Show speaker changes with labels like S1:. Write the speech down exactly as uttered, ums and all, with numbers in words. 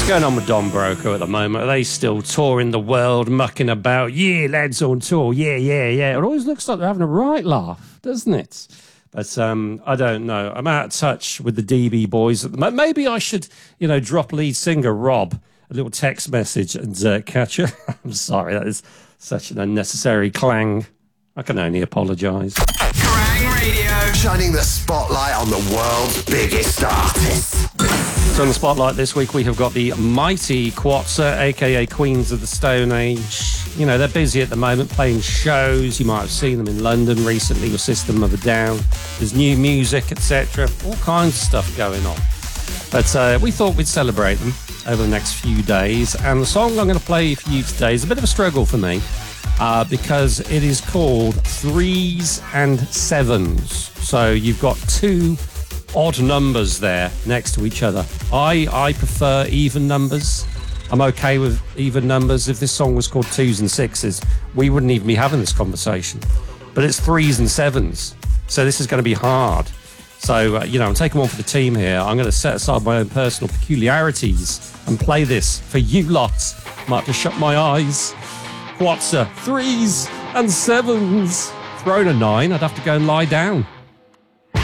S1: going on with Don Broco at the moment? Are they still touring the world, mucking about? Yeah, lads on tour. Yeah, yeah, yeah. It always looks like they're having a right laugh, doesn't it? But um, I don't know. I'm out of touch with the D B boys at the moment. Maybe I should, you know, drop lead singer Rob a little text message and uh, catch her. I'm sorry, that is such an unnecessary clang. I can only apologise.
S2: Kerrang Radio, shining the spotlight on the world's biggest artists.
S1: So in the spotlight this week, we have got the mighty Quatsa, a k a. Queens of the Stone Age. You know, they're busy at the moment playing shows. You might have seen them in London recently with System of a Down. There's new music, et cetera. All kinds of stuff going on. But uh, we thought we'd celebrate them over the next few days. And the song I'm going to play for you today is a bit of a struggle for me uh, because it is called Threes and Sevens. So you've got two odd numbers there next to each other. I, I prefer even numbers. I'm okay with even numbers. If this song was called Twos and Sixes, we wouldn't even be having this conversation. But it's threes and sevens, so this is going to be hard. So, uh, you know, I'm taking one for the team here. I'm going to set aside my own personal peculiarities and play this for you lots. Might have to shut my eyes. Quatsa, threes and sevens. Thrown a nine, I'd have to go and lie down.